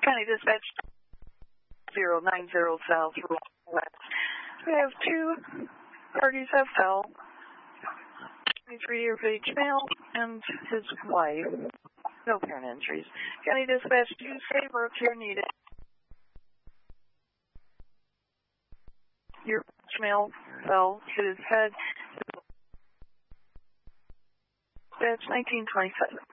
County Dispatch 090 South West. We have 2 parties that fell. 23-year age male and his wife. No apparent injuries. County Dispatch 2, saber if you're needed. Your male fell, hit his head. Dispatch 1927.